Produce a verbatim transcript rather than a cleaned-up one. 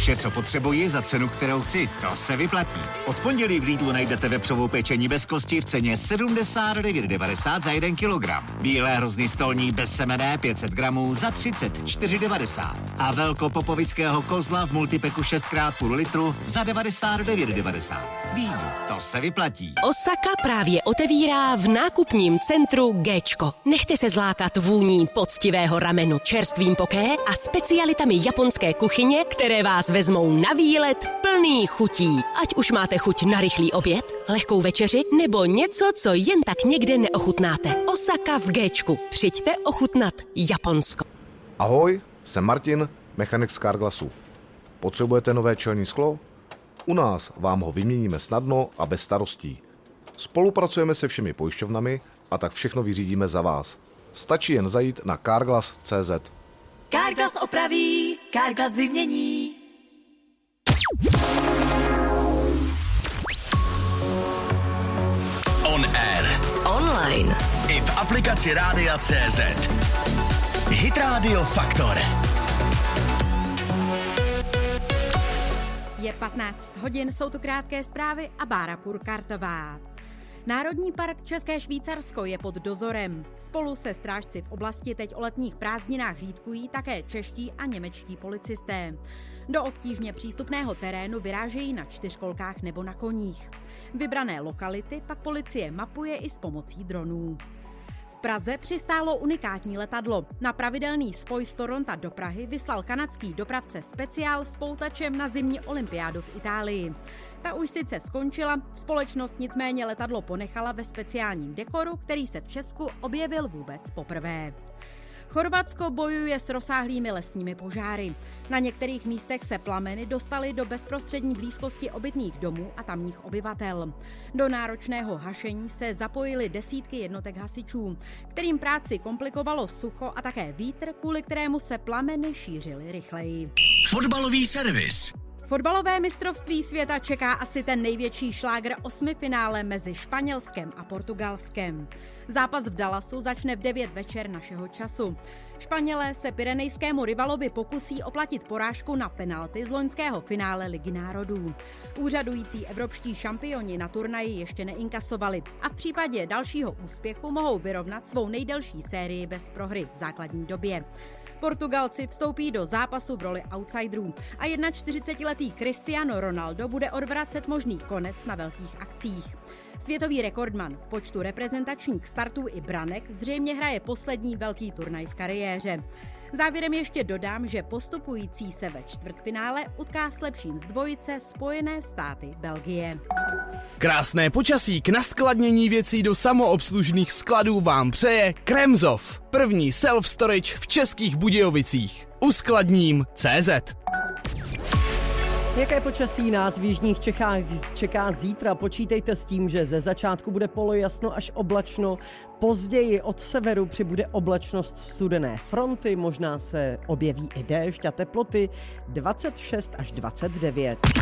Vše, co potřebuji za cenu, kterou chci, to se vyplatí. Od pondělí v Lidlu najdete vepřovou pečení bez kosti v ceně sedmdesát devět devadesát za jeden kilogram. Bílé hrozny stolní bezsemenné pět set gramů za třicet čtyři devadesát. A velkopopovického kozla v multipeku šest krát půl litru za devadesát devět devadesát. Lidl, to se vyplatí. Osaka právě otevírá v nákupním centru Géčko. Nechte se zlákat vůní poctivého ramenu, čerstvým poké a specialitami japonské kuchyně, které vás vezmou na výlet plný chutí. Ať už máte chuť na rychlý oběd, lehkou večeři nebo něco, co jen tak někde neochutnáte. Osaka v Géčku. Přijďte ochutnat Japonsko. Ahoj, jsem Martin, mechanik z Carglassu. Potřebujete nové čelní sklo? U nás vám ho vyměníme snadno a bez starostí. Spolupracujeme se všemi pojišťovnami a tak všechno vyřídíme za vás. Stačí jen zajít na carglass tečka cé zet. Carglass opraví, Carglass vymění. On air. Online. I v aplikaci Rádia tečka cé zet. Hit Radio Faktor. Je patnáct hodin, jsou tu krátké zprávy a Bára Purkartová. Národní park České Švýcarsko je pod dozorem. Spolu se strážci v oblasti teď o letních prázdninách hlídkují také čeští a němečtí policisté. Do obtížně přístupného terénu vyrážejí na čtyřkolkách nebo na koních. Vybrané lokality pak policie mapuje i s pomocí dronů. V Praze přistálo unikátní letadlo. Na pravidelný spoj z Toronta do Prahy vyslal kanadský dopravce Speciál s poutačem na zimní olympiádu v Itálii. Ta už sice skončila, společnost nicméně letadlo ponechala ve speciálním dekoru, který se v Česku objevil vůbec poprvé. Chorvatsko bojuje s rozsáhlými lesními požáry. Na některých místech se plameny dostaly do bezprostřední blízkosti obytných domů a tamních obyvatel. Do náročného hašení se zapojily desítky jednotek hasičů, kterým práci komplikovalo sucho a také vítr, kvůli kterému se plameny šířily rychleji. Fotbalový servis. Fotbalové mistrovství světa čeká asi ten největší šlágr osmifinále mezi Španělskem a Portugalskem. Zápas v Dallasu začne v devět večer našeho času. Španělé se pyrenejskému rivalovi pokusí oplatit porážku na penalty z loňského finále Ligy národů. Úřadující evropští šampioni na turnaji ještě neinkasovali a v případě dalšího úspěchu mohou vyrovnat svou nejdelší sérii bez prohry v základní době. Portugalci vstoupí do zápasu v roli outsiderů a čtyřicetiletý Cristiano Ronaldo bude odvracet možný konec na velkých akcích. Světový rekordman v počtu reprezentačních startů i branek zřejmě hraje poslední velký turnaj v kariéře. Závěrem ještě dodám, že postupující se ve čtvrtfinále utká s lepším z dvojice Spojené státy Belgie. Krásné počasí k naskladnění věcí do samoobslužných skladů vám přeje Kremzov, první self-storage v Českých Budějovicích. Uskladním tečka cé zet. Jaké počasí nás v jižních Čechách čeká zítra? Počítejte s tím, že ze začátku bude polojasno až oblačno, později od severu přibude oblačnost studené fronty, možná se objeví i déšť a teploty dvacet šest až dvacet devět.